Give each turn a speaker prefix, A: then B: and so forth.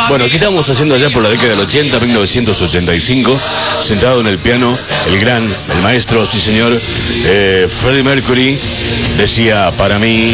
A: Bueno, ¿qué estábamos haciendo allá por la década del 80, 1985? Sentado en el piano, el maestro, sí señor, Freddie Mercury, decía, para mí